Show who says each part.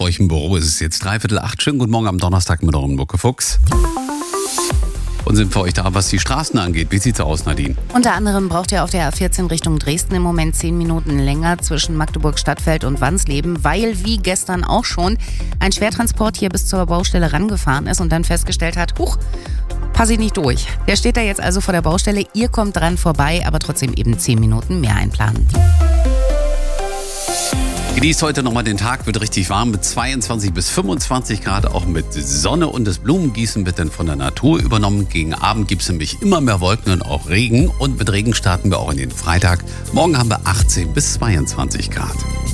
Speaker 1: euch im Büro ist es jetzt 7:45. Schönen guten Morgen am Donnerstag mit eurem Muckefuchs. Und sind für euch da, was die Straßen angeht. Wie sieht's aus, Nadine?
Speaker 2: Unter anderem braucht ihr auf der A14 Richtung Dresden im Moment 10 Minuten länger zwischen Magdeburg-Stadtfeld und Wansleben, weil wie gestern auch schon ein Schwertransport hier bis zur Baustelle rangefahren ist und dann festgestellt hat, passe ich nicht durch. Der steht da jetzt also vor der Baustelle, ihr kommt dran vorbei, aber trotzdem eben 10 Minuten mehr einplanen.
Speaker 1: Genießt heute nochmal den Tag, wird richtig warm mit 22 bis 25 Grad, auch mit Sonne, und das Blumengießen wird dann von der Natur übernommen. Gegen Abend gibt es nämlich immer mehr Wolken und auch Regen, und mit Regen starten wir auch in den Freitag. Morgen haben wir 18 bis 22 Grad.